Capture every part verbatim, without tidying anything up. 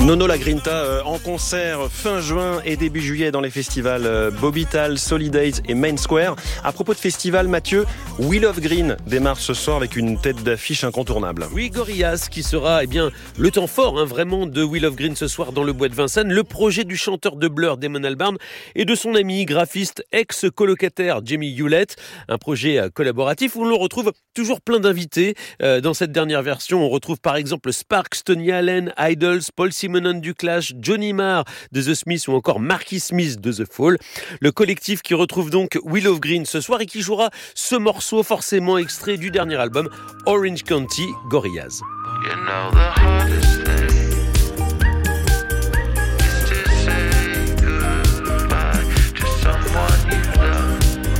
Nono La Grinta euh, en concert fin juin et début juillet dans les festivals euh, Bobital, Solidays et Main Square. À propos de festival, Mathieu, Wheel of Green démarre ce soir avec une tête d'affiche incontournable. Oui, Gorillaz qui sera eh bien, le temps fort hein, vraiment de Wheel of Green ce soir dans le bois de Vincennes. Le projet du chanteur de Blur, Damon Albarn, et de son ami graphiste ex-colocataire Jamie Hewlett. Un projet euh, collaboratif où l'on retrouve toujours plein d'invités. Euh, dans cette dernière version, on retrouve par exemple Sparks, Tony Allen, Idols, Paul Simonon du Clash, Johnny Marr de The Smiths ou encore Marky Smith de The Fall. Le collectif qui retrouve donc Wheel of Green ce soir et qui jouera ce morceau forcément extrait du dernier album Orange County, Gorillaz. You know the hardest thing is to say goodbye to someone you love.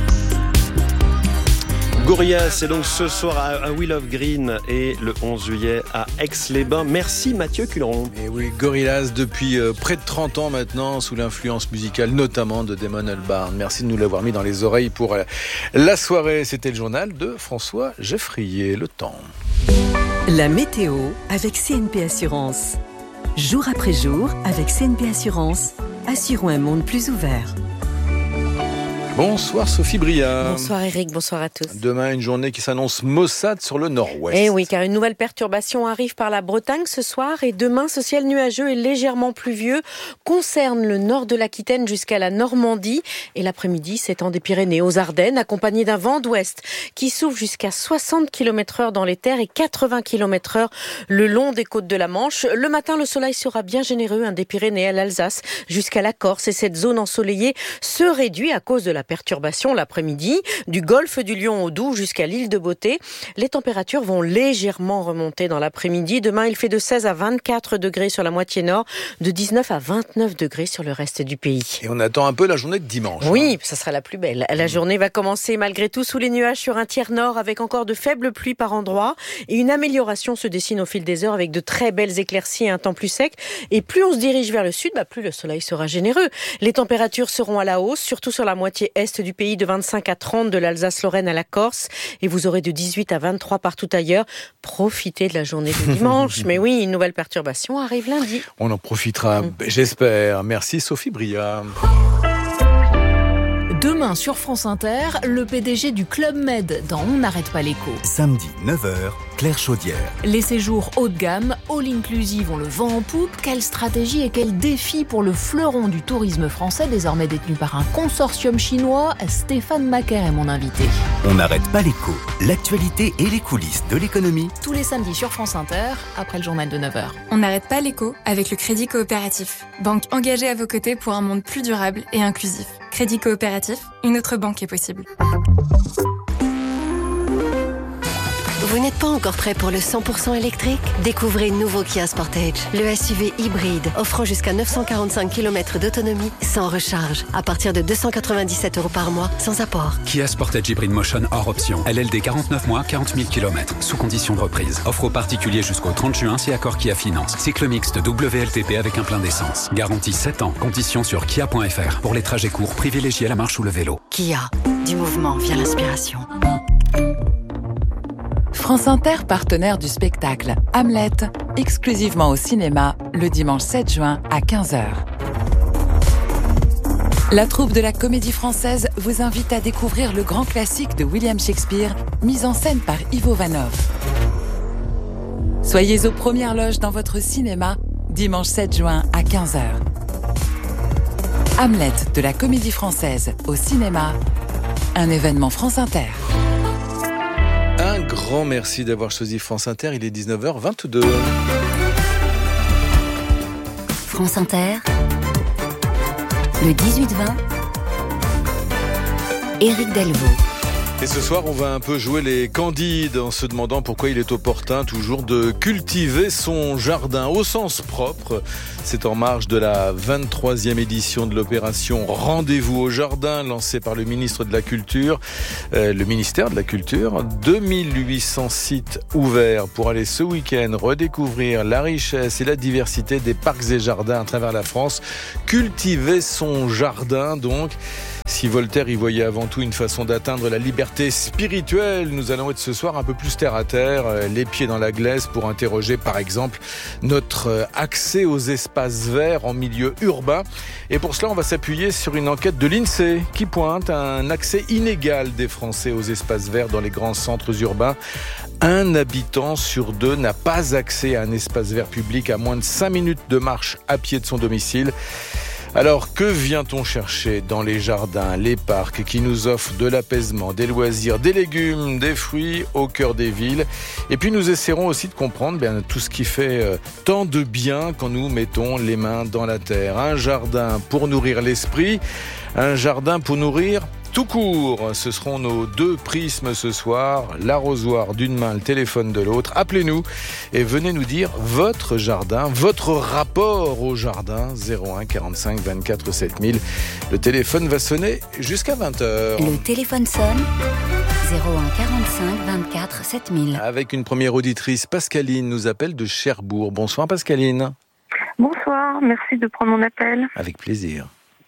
Gorillaz, c'est donc ce soir à Wheel of Green et le onze juillet à Aix-les-Bains. Merci Mathieu Culeron. Et oui, Gorillaz depuis euh, près de trente ans maintenant, sous l'influence musicale notamment de Damon Albarn. Merci de nous l'avoir mis dans les oreilles pour euh, la soirée. C'était le journal de François Geffrier. Le temps. La météo avec C N P Assurance. Jour après jour, avec C N P Assurance, assurons un monde plus ouvert. Bonsoir Sophie Bria. Bonsoir Eric, bonsoir à tous. Demain, une journée qui s'annonce maussade sur le nord-ouest. Eh oui, car une nouvelle perturbation arrive par la Bretagne ce soir et demain, ce ciel nuageux et légèrement pluvieux concerne le nord de l'Aquitaine jusqu'à la Normandie et l'après-midi s'étend des Pyrénées aux Ardennes, accompagné d'un vent d'ouest qui souffle jusqu'à soixante kilomètres heure dans les terres et quatre-vingts kilomètres heure le long des côtes de la Manche. Le matin, le soleil sera bien généreux, hein, des Pyrénées à l'Alsace jusqu'à la Corse et cette zone ensoleillée se réduit à cause de la perturbation l'après-midi, du golfe du Lion au Doubs jusqu'à l'île de Beauté. Les températures vont légèrement remonter dans l'après-midi. Demain, il fait de seize à vingt-quatre degrés sur la moitié nord, de dix-neuf à vingt-neuf degrés sur le reste du pays. Et on attend un peu la journée de dimanche. Oui, hein. ça sera la plus belle. La journée va commencer malgré tout sous les nuages sur un tiers nord avec encore de faibles pluies par endroits et une amélioration se dessine au fil des heures avec de très belles éclaircies et un temps plus sec. Et plus on se dirige vers le sud, bah plus le soleil sera généreux. Les températures seront à la hausse, surtout sur la moitié est du pays, de vingt-cinq à trente de l'Alsace-Lorraine à la Corse et vous aurez de dix-huit à vingt-trois partout ailleurs. Profitez de la journée de dimanche. Mais oui, une nouvelle perturbation arrive lundi. On en profitera, mmh. j'espère. Merci Sophie Bria. Demain sur France Inter, le P D G du Club Med dans On n'arrête pas l'écho. Samedi neuf heures, Claire Chaudière. Les séjours haut de gamme, all-inclusive ont le vent en poupe. Quelle stratégie et quel défi pour le fleuron du tourisme français, désormais détenu par un consortium chinois. Stéphane Macaire est mon invité. On n'arrête pas l'écho. L'actualité et les coulisses de l'économie. Tous les samedis sur France Inter, après le journal de neuf heures. On n'arrête pas l'écho avec le Crédit Coopératif. Banque engagée à vos côtés pour un monde plus durable et inclusif. Crédit Coopératif, une autre banque est possible. Vous n'êtes pas encore prêt pour le cent pour cent électrique ? Découvrez le nouveau Kia Sportage, le S U V hybride offrant jusqu'à neuf cent quarante-cinq kilomètres d'autonomie sans recharge, à partir de deux cent quatre-vingt-dix-sept euros par mois, sans apport. Kia Sportage Hybrid Motion hors option. L L D quarante-neuf mois, quarante mille kilomètres, sous condition de reprise. Offre aux particuliers jusqu'au trente juin si accord Kia Finance. Cycle mixte W L T P avec un plein d'essence. Garantie sept ans. Conditions sur kia point f r. Pour les trajets courts, privilégiez la marche ou le vélo. Kia, du mouvement vient l'inspiration. France Inter, partenaire du spectacle Hamlet, exclusivement au cinéma, le dimanche sept juin à quinze heures. La troupe de la Comédie Française vous invite à découvrir le grand classique de William Shakespeare, mis en scène par Ivo Vanov. Soyez aux premières loges dans votre cinéma, dimanche sept juin à quinze heures. Hamlet de la Comédie Française au cinéma, un événement France Inter. Un grand merci d'avoir choisi France Inter, il est dix-neuf heures vingt-deux. France Inter, le dix-huit vingt, Éric Delvaux. Et ce soir, on va un peu jouer les candides en se demandant pourquoi il est opportun toujours de cultiver son jardin au sens propre. C'est en marge de la vingt-troisième édition de l'opération Rendez-vous au jardin lancée par le ministre de la Culture, euh, le ministère de la Culture. deux mille huit cents sites ouverts pour aller ce week-end redécouvrir la richesse et la diversité des parcs et jardins à travers la France. Cultiver son jardin donc. Si Voltaire y voyait avant tout une façon d'atteindre la liberté spirituelle, nous allons être ce soir un peu plus terre à terre, les pieds dans la glaise pour interroger par exemple notre accès aux espaces verts en milieu urbain. Et pour cela, on va s'appuyer sur une enquête de l'INSEE qui pointe un accès inégal des Français aux espaces verts dans les grands centres urbains. Un habitant sur deux n'a pas accès à un espace vert public à moins de cinq minutes de marche à pied de son domicile. Alors, que vient-on chercher dans les jardins, les parcs qui nous offrent de l'apaisement, des loisirs, des légumes, des fruits au cœur des villes? Et puis nous essaierons aussi de comprendre bien, tout ce qui fait euh, tant de bien quand nous mettons les mains dans la terre. Un jardin pour nourrir l'esprit, un jardin pour nourrir tout court. Ce seront nos deux prismes ce soir, l'arrosoir d'une main, le téléphone de l'autre. Appelez-nous et venez nous dire votre jardin, votre rapport au jardin. zéro un quarante-cinq vingt-quatre sept mille. Le téléphone va sonner jusqu'à vingt heures. Le téléphone sonne. zéro un quarante-cinq vingt-quatre sept mille. Avec une première auditrice, Pascaline nous appelle de Cherbourg. Bonsoir Pascaline. Bonsoir, merci de prendre mon appel. Avec plaisir.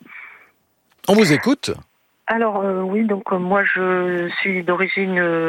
On vous écoute. Alors euh, oui, donc euh, moi je suis d'origine, euh,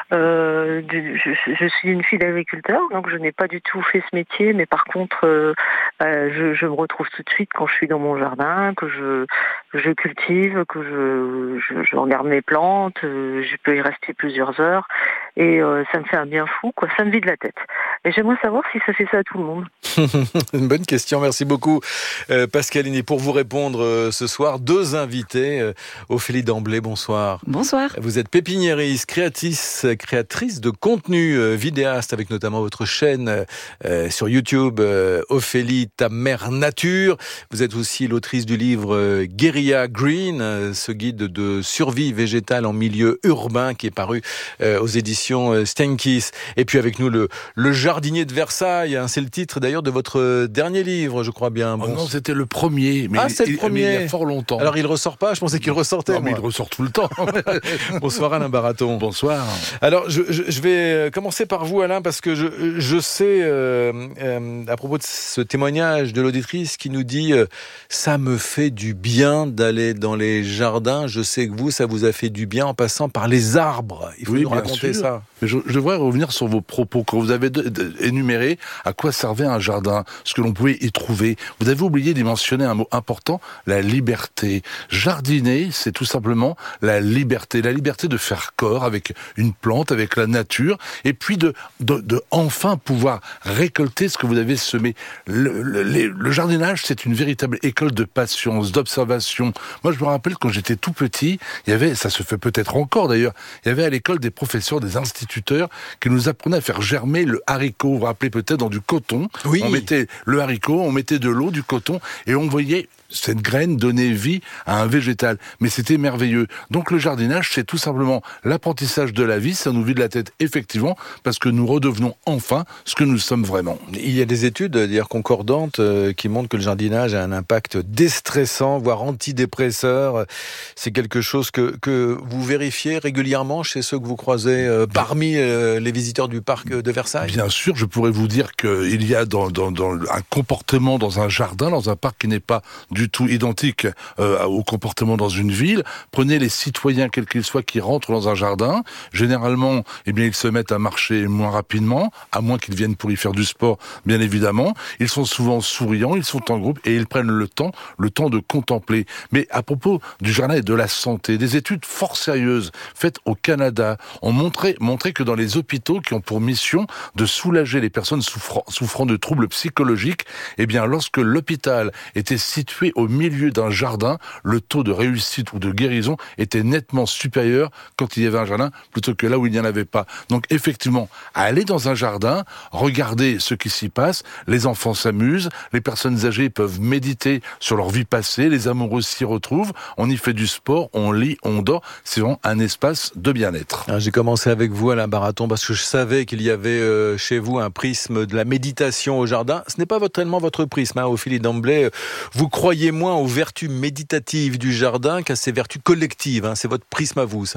euh, de, je, je suis une fille d'agriculteur, donc je n'ai pas du tout fait ce métier, mais par contre euh, euh, je, je me retrouve tout de suite quand je suis dans mon jardin, que je, je cultive, que je, je, je regarde mes plantes, euh, je peux y rester plusieurs heures et euh, ça me fait un bien fou, quoi, ça me vide la tête. Et j'aimerais savoir si ça fait ça à tout le monde. Une bonne question, merci beaucoup euh, Pascaline. Et pour vous répondre euh, ce soir, deux invités. Euh, Ophélie Damblé, bonsoir. Bonsoir. Vous êtes pépiniériste, créatrice, créatrice de contenu, euh, vidéaste, avec notamment votre chaîne euh, sur YouTube, euh, Ophélie, ta mère nature. Vous êtes aussi l'autrice du livre euh, Guérilla Green, euh, ce guide de survie végétale en milieu urbain qui est paru euh, aux éditions euh, Steinkiss. Et puis avec nous, le, le jardinier de Versailles, hein, c'est le titre d'ailleurs de votre dernier livre, je crois bien. Bon, oh non, c'était le premier, mais, ah, c'est le il, premier. mais il y a fort longtemps. Alors il ressort pas, je pensais qu'il ressortait. Non, mais il ressort tout le temps. Bonsoir Alain Baraton. Bonsoir. Alors je, je, je vais commencer par vous Alain, parce que je, je sais euh, euh, à propos de ce témoignage de l'auditrice qui nous dit euh, ça me fait du bien d'aller dans les jardins. Je sais que vous, ça vous a fait du bien en passant par les arbres. Il faut oui, nous raconter sûr. ça. Je, je devrais revenir sur vos propos quand vous avez de, de, énuméré à quoi servait un jardin, ce que l'on pouvait y trouver. Vous avez oublié d'y mentionner un mot important, la liberté. Jardiner, c'est tout simplement la liberté, la liberté de faire corps avec une plante, avec la nature, et puis de, de, de enfin pouvoir récolter ce que vous avez semé. Le, le, le jardinage, c'est une véritable école de patience, d'observation. Moi, je me rappelle quand j'étais tout petit, il y avait, ça se fait peut-être encore d'ailleurs, il y avait à l'école des professeurs, des instituteurs qui nous apprenaient à faire germer le haricot. Vous vous rappelez peut-être dans du coton. Oui. On mettait le haricot, on mettait de l'eau, du coton, et on voyait cette graine donner vie à un végétal. Mais c'était merveilleux. Donc le jardinage, c'est tout simplement l'apprentissage de la vie. Ça nous vide la tête, effectivement, parce que nous redevenons enfin ce que nous sommes vraiment. Il y a des études, d'ailleurs concordantes, euh, qui montrent que le jardinage a un impact déstressant, voire antidépresseur. C'est quelque chose que, que vous vérifiez régulièrement chez ceux que vous croisez euh, parmi euh, les visiteurs du parc de Versailles? Bien sûr, je pourrais vous dire qu'il y a dans, dans, dans un comportement dans un jardin, dans un parc qui n'est pas du tout identique euh, au comportement dans une ville. Prenez les citoyens, quels qu'ils soient, qui rentrent dans un jardin. Généralement, eh bien, ils se mettent à marcher moins rapidement, à moins qu'ils viennent pour y faire du sport, bien évidemment. Ils sont souvent souriants, ils sont en groupe et ils prennent le temps, le temps de contempler. Mais à propos du jardin et de la santé, des études fort sérieuses faites au Canada ont montré, montré que dans les hôpitaux qui ont pour mission de soulager les personnes souffrant, souffrant de troubles psychologiques, eh bien, lorsque l'hôpital était situé au milieu d'un jardin, le taux de réussite ou de guérison était nettement supérieur quand il y avait un jardin plutôt que là où il n'y en avait pas. Donc effectivement, aller dans un jardin, regarder ce qui s'y passe, les enfants s'amusent, les personnes âgées peuvent méditer sur leur vie passée, les amoureux s'y retrouvent, on y fait du sport, on lit, on dort, c'est vraiment un espace de bien-être. Alors, j'ai commencé avec vous Alain Baraton parce que je savais qu'il y avait euh, chez vous un prisme de la méditation au jardin. Ce n'est pas votre, tellement votre prisme, hein, Ophélie Damblé. Vous croyez moins aux vertus méditatives du jardin qu'à ses vertus collectives, hein. C'est votre prisme à vous, ça?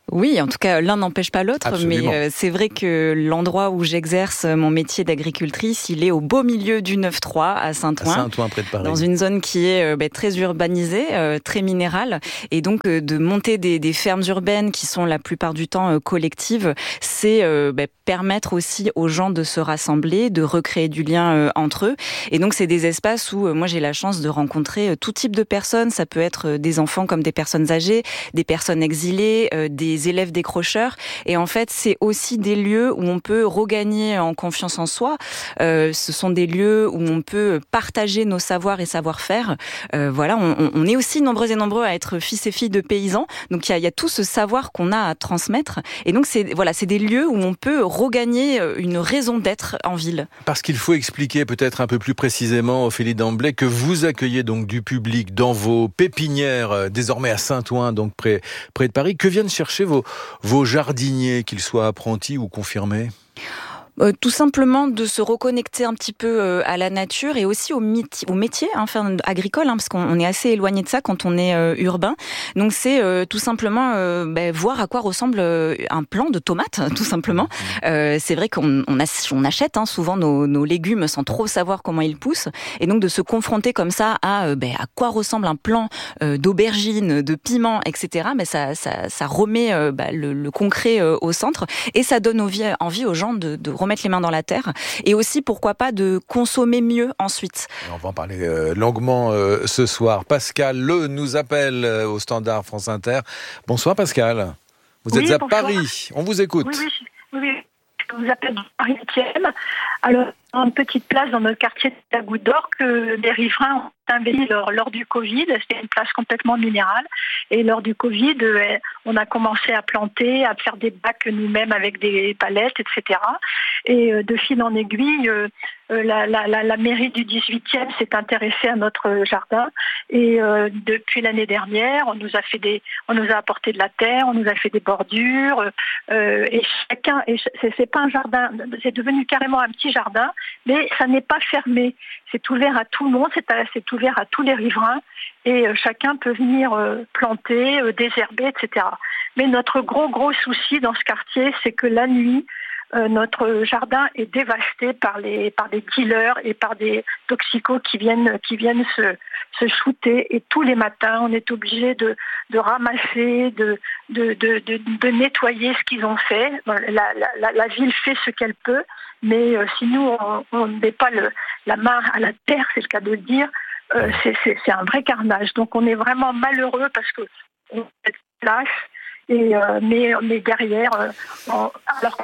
Oui, en tout cas, l'un n'empêche pas l'autre, Absolument. mais euh, c'est vrai que l'endroit où j'exerce mon métier d'agricultrice, il est au beau milieu du neuf trois à Saint-Ouen, à Saint-Ouen, près de Paris. Dans une zone qui est euh, bah, très urbanisée, euh, très minérale, et donc euh, de monter des, des fermes urbaines qui sont la plupart du temps euh, collectives, c'est euh, bah, permettre aussi aux gens de se rassembler, de recréer du lien euh, entre eux, et donc c'est des espaces où euh, moi j'ai la chance de rencontrer euh, tout type de personnes. Ça peut être euh, des enfants comme des personnes âgées, des personnes exilées, euh, des élèves décrocheurs, et en fait c'est aussi des lieux où on peut regagner en confiance en soi. Euh, ce sont des lieux où on peut partager nos savoirs et savoir-faire. Euh, voilà, on, on est aussi nombreux et nombreux à être fils et filles de paysans, donc il y a, il y a tout ce savoir qu'on a à transmettre, et donc c'est voilà, c'est des lieux où on peut regagner une raison d'être en ville. Parce qu'il faut expliquer peut-être un peu plus précisément, Ophélie Damblay, que vous accueillez donc du public dans vos pépinières, désormais à Saint-Ouen, donc près, près de Paris. Que viennent chercher vos, vos jardiniers, qu'ils soient apprentis ou confirmés ? Euh, tout simplement de se reconnecter un petit peu euh, à la nature et aussi au, mit- au métier hein, enfin, agricole, hein, parce qu'on est assez éloigné de ça quand on est euh, urbain. Donc c'est euh, tout simplement euh, bah, voir à quoi ressemble euh, un plant de tomates, tout simplement. Euh, c'est vrai qu'on on ach- on achète hein, souvent nos, nos légumes sans trop savoir comment ils poussent, et donc de se confronter comme ça à, euh, bah, à quoi ressemble un plant euh, d'aubergine, de piment, et cetera. Mais ça, ça, ça remet euh, bah, le, le concret euh, au centre, et ça donne envie, envie aux gens de, de remettre les mains dans la terre, et aussi pourquoi pas de consommer mieux ensuite. On va en parler euh, longuement euh, ce soir. Pascal Le nous appelle euh, au standard France Inter. Bonsoir Pascal, vous oui, êtes à bonsoir. Paris, on vous écoute. Oui, oui, oui, oui. Je vous appelle du Paris huitième. Alors, une petite place dans notre quartier de la Goutte d'Or que les riverains ont investi lors, lors du Covid. C'était une place complètement minérale. Et lors du Covid, euh, on a commencé à planter, à faire des bacs nous-mêmes avec des palettes, et cetera. Et euh, de fil en aiguille, euh, euh, la, la, la, la mairie du dix-huitième s'est intéressée à notre jardin. Et euh, depuis l'année dernière, on nous a fait des, on nous a apporté de la terre, on nous a fait des bordures. Euh, et chacun, et c'est, c'est pas un jardin, c'est devenu carrément un petit jardin, mais ça n'est pas fermé. C'est ouvert à tout le monde, c'est, à, c'est ouvert à tous les riverains, et euh, chacun peut venir euh, planter, euh, désherber, et cetera. Mais notre gros gros souci dans ce quartier, c'est que la nuit, euh, notre jardin est dévasté par les par des dealers et par des toxicos qui viennent qui viennent se se shooter, et tous les matins, on est obligé de de ramasser, de de de de, de nettoyer ce qu'ils ont fait. La, la, la, la ville fait ce qu'elle peut, mais euh, si nous on ne met pas le, la main à la terre, c'est le cas de le dire, euh, c'est, c'est c'est un vrai carnage. Donc on est vraiment malheureux parce que on a cette place, et euh, mais mais derrière, euh, on, alors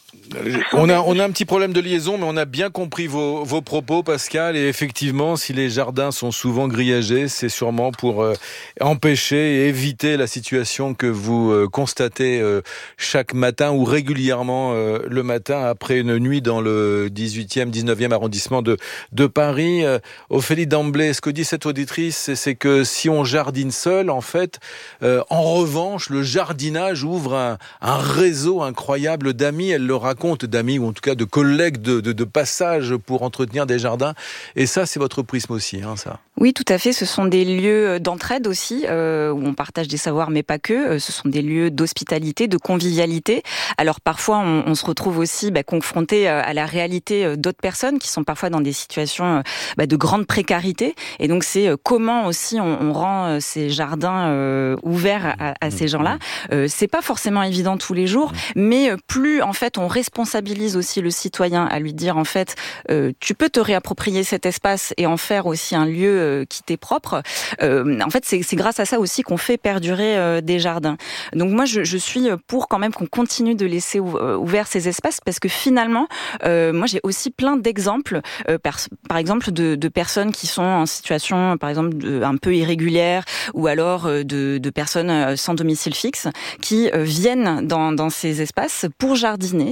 On a, on a un petit problème de liaison, mais on a bien compris vos, vos propos, Pascal. Et effectivement, si les jardins sont souvent grillagés, c'est sûrement pour euh, empêcher et éviter la situation que vous euh, constatez euh, chaque matin ou régulièrement euh, le matin après une nuit dans le dix-huitième, dix-neuvième arrondissement de, de Paris. Euh, Ophélie Damblay, ce que dit cette auditrice, c'est, c'est que si on jardine seul, en fait, euh, en revanche, le jardinage ouvre un, un réseau incroyable d'amis. Elle le raconte, d'amis ou en tout cas de collègues de, de, de passage pour entretenir des jardins. Et ça, c'est votre prisme aussi, hein, ça. Oui, tout à fait. Ce sont des lieux d'entraide aussi, euh, où on partage des savoirs, mais pas que. Ce sont des lieux d'hospitalité, de convivialité. Alors parfois, on, on se retrouve aussi bah, confronté à la réalité d'autres personnes qui sont parfois dans des situations bah, de grande précarité. Et donc, c'est comment aussi on, on rend ces jardins euh, ouverts à, à ces gens-là. Euh, c'est pas forcément évident tous les jours, mais plus en fait, on responsabilise aussi le citoyen à lui dire en fait, euh, tu peux te réapproprier cet espace et en faire aussi un lieu euh, qui t'est propre. Euh, en fait, c'est, c'est grâce à ça aussi qu'on fait perdurer euh, des jardins. Donc moi, je, je suis pour quand même qu'on continue de laisser ou, euh, ouverts ces espaces, parce que finalement, euh, moi, j'ai aussi plein d'exemples, euh, par, par exemple, de, de personnes qui sont en situation, par exemple, de, un peu irrégulière, ou alors euh, de, de personnes sans domicile fixe, qui euh, viennent dans, dans ces espaces pour jardiner.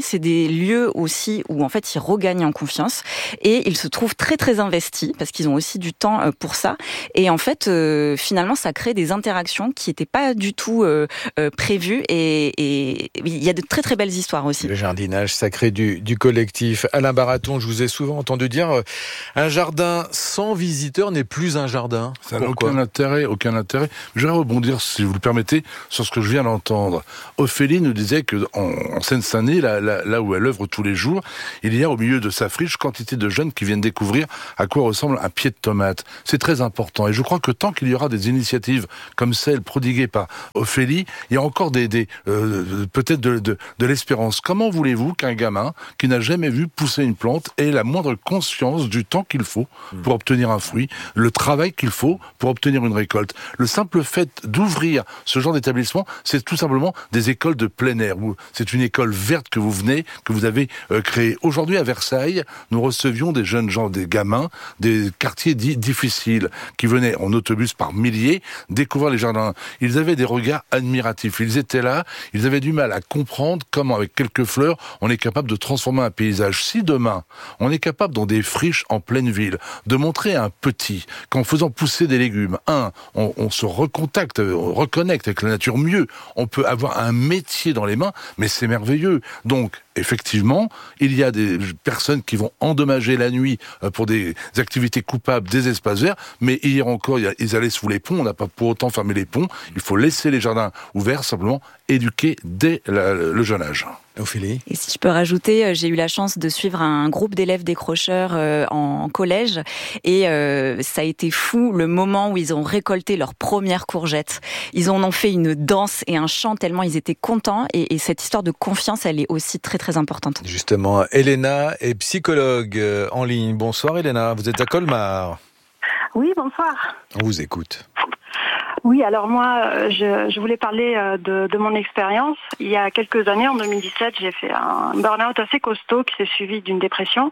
c'est des lieux aussi où en fait ils regagnent en confiance et ils se trouvent très très investis parce qu'ils ont aussi du temps pour ça. Et en fait, euh, finalement, ça crée des interactions qui n'étaient pas du tout euh, euh, prévues et, et il y a de très très belles histoires aussi. Le jardinage sacré du, du collectif. Alain Baraton, je vous ai souvent entendu dire euh, un jardin sans visiteurs n'est plus un jardin. Ça n'a aucun intérêt, aucun intérêt. Je vais rebondir, si vous le permettez, sur ce que je viens d'entendre. Ophélie nous disait que en, en Seine-Saint-Denis, là, là, là où elle œuvre tous les jours, il y a au milieu de sa friche quantité de jeunes qui viennent découvrir à quoi ressemble un pied de tomate. C'est très important. Et je crois que tant qu'il y aura des initiatives comme celle prodiguée par Ophélie, il y a encore des, des euh, peut-être de, de, de l'espérance. Comment voulez-vous qu'un gamin qui n'a jamais vu pousser une plante ait la moindre conscience du temps qu'il faut pour obtenir un fruit, le travail qu'il faut pour obtenir une récolte? Le simple fait d'ouvrir ce genre d'établissement, c'est tout simplement des écoles de plein air. C'est une école verte que vous venez, que vous avez euh, créée. Aujourd'hui, à Versailles, nous recevions des jeunes gens, des gamins, des quartiers dits difficiles, qui venaient en autobus par milliers découvrir les jardins. Ils avaient des regards admiratifs. Ils étaient là, ils avaient du mal à comprendre comment, avec quelques fleurs, on est capable de transformer un paysage. Si demain, on est capable, dans des friches en pleine ville, de montrer à un petit qu'en faisant pousser des légumes, un, on, on se recontacte, on reconnecte avec la nature mieux, on peut avoir un métier dans les mains, mais c'est merveilleux. Donc, effectivement, il y a des personnes qui vont endommager la nuit pour des activités coupables des espaces verts, mais hier encore, ils allaient sous les ponts, on n'a pas pour autant fermé les ponts, il faut laisser les jardins ouverts, simplement éduquer dès la, le jeune âge. Ophélie. Et si je peux rajouter, j'ai eu la chance de suivre un groupe d'élèves décrocheurs en collège et euh, ça a été fou le moment où ils ont récolté leurs premières courgettes. Ils en ont fait une danse et un chant tellement ils étaient contents et, et cette histoire de confiance, elle est aussi très très importante. Justement, Elena est psychologue en ligne. Bonsoir Elena, vous êtes à Colmar. Oui, bonsoir. On vous écoute. Oui, alors moi, je, je voulais parler de, de mon expérience. Il y a quelques années, en deux mille dix-sept, j'ai fait un burn-out assez costaud qui s'est suivi d'une dépression.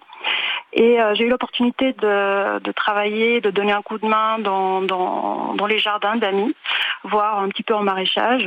Et euh, j'ai eu l'opportunité de, de travailler, de donner un coup de main dans, dans, dans les jardins d'amis, voire un petit peu en maraîchage.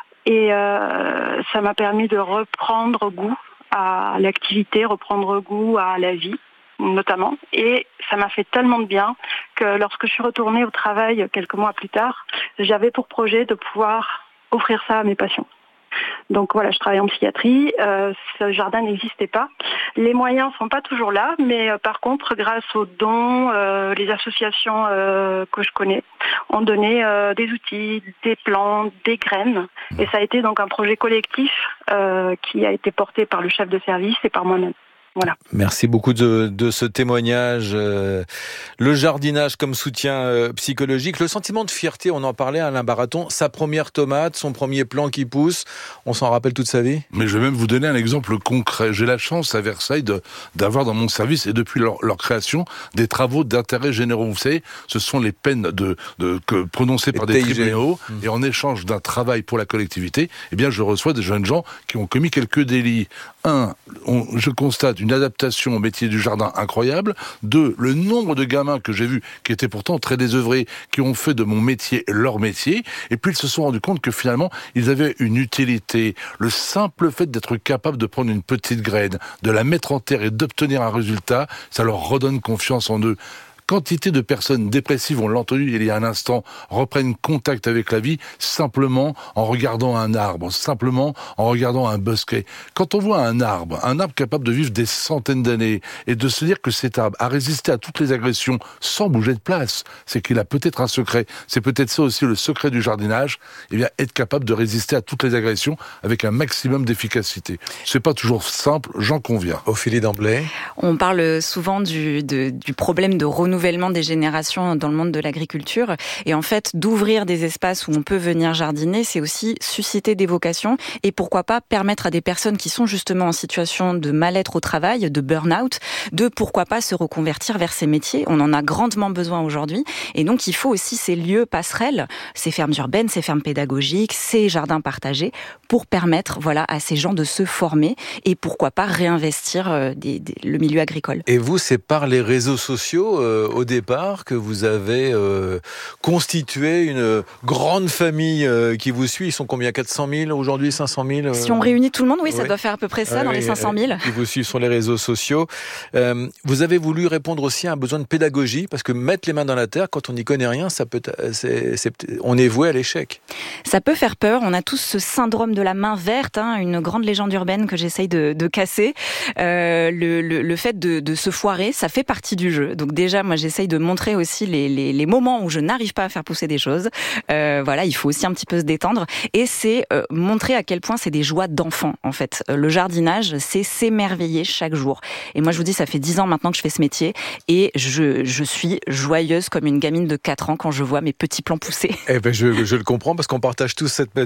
Et euh, ça m'a permis de reprendre goût à l'activité, reprendre goût à la vie, notamment. Et ça m'a fait tellement de bien que lorsque je suis retournée au travail quelques mois plus tard, j'avais pour projet de pouvoir offrir ça à mes patients. Donc voilà, je travaille en psychiatrie, euh, ce jardin n'existait pas. Les moyens sont pas toujours là, mais euh, par contre, grâce aux dons, euh, les associations euh, que je connais ont donné euh, des outils, des plantes, des graines. Et ça a été donc un projet collectif euh, qui a été porté par le chef de service et par moi-même. Voilà. Merci beaucoup de, de ce témoignage. Euh, le jardinage comme soutien euh, psychologique, le sentiment de fierté, on en parlait à Alain Baraton, sa première tomate, son premier plant qui pousse, on s'en rappelle toute sa vie. Mais je vais même vous donner un exemple concret. J'ai la chance à Versailles de, d'avoir dans mon service, et depuis leur, leur création, des travaux d'intérêt généraux. Vous savez, ce sont les peines de, de, que, prononcées par des tribunaux, mmh. et en échange d'un travail pour la collectivité, eh bien, je reçois des jeunes gens qui ont commis quelques délits. Un, on, je constate une adaptation au métier du jardin incroyable. Deux, le nombre de gamins que j'ai vus qui étaient pourtant très désœuvrés, qui ont fait de mon métier leur métier, et puis ils se sont rendus compte que finalement, ils avaient une utilité. Le simple fait d'être capable de prendre une petite graine, de la mettre en terre et d'obtenir un résultat, ça leur redonne confiance en eux. Quantité de personnes dépressives, on l'a entendu il y a un instant, reprennent contact avec la vie simplement en regardant un arbre, simplement en regardant un bosquet. Quand on voit un arbre, un arbre capable de vivre des centaines d'années et de se dire que cet arbre a résisté à toutes les agressions sans bouger de place, c'est qu'il a peut-être un secret. C'est peut-être ça aussi le secret du jardinage, eh bien être capable de résister à toutes les agressions avec un maximum d'efficacité. C'est pas toujours simple, j'en conviens. Ophélie Damblay. On parle souvent du, de, du problème de renouvellement des générations dans le monde de l'agriculture. Et en fait, d'ouvrir des espaces où on peut venir jardiner, c'est aussi susciter des vocations et pourquoi pas permettre à des personnes qui sont justement en situation de mal-être au travail, de burn-out, de pourquoi pas se reconvertir vers ces métiers. On en a grandement besoin aujourd'hui. Et donc, il faut aussi ces lieux passerelles, ces fermes urbaines, ces fermes pédagogiques, ces jardins partagés pour permettre, voilà, à ces gens de se former et pourquoi pas réinvestir des, des, le milieu agricole. Et vous, c'est par les réseaux sociaux, euh, au départ que vous avez euh, constitué une grande famille euh, qui vous suit. Ils sont combien? quatre cent mille aujourd'hui, cinq cent mille euh... Si on réunit tout le monde, oui, ça ouais. doit faire à peu près ça, ah, dans oui, les cinq cent mille. Qui vous suivent sur les réseaux sociaux. Euh, vous avez voulu répondre aussi à un besoin de pédagogie, parce que mettre les mains dans la terre, quand on n'y connaît rien, ça peut, c'est, c'est, on est voué à l'échec. Ça peut faire peur. On a tous ce syndrome de la main verte, hein, une grande légende urbaine que j'essaye de, de casser. Euh, le, le, le fait de, de se foirer, ça fait partie du jeu. Donc déjà, moi, j'essaye de montrer aussi les, les, les moments où je n'arrive pas à faire pousser des choses. Euh, voilà, il faut aussi un petit peu se détendre. Et c'est euh, montrer à quel point c'est des joies d'enfant, en fait. Euh, le jardinage, c'est s'émerveiller chaque jour. Et moi, je vous dis, ça fait dix ans maintenant que je fais ce métier et je, je suis joyeuse comme une gamine de quatre ans quand je vois mes petits plants pousser. Eh ben, je, je le comprends parce qu'on partage tous cette